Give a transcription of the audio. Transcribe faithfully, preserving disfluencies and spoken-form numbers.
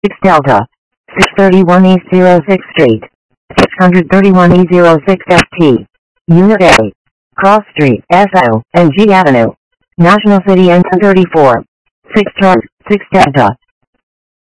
six Delta, six thirty-one East oh sixth Street, six thirty-one E oh six F T, Unit A, Cross Street, S O, and G Avenue, National City N thirty-four, six Charge, six Delta.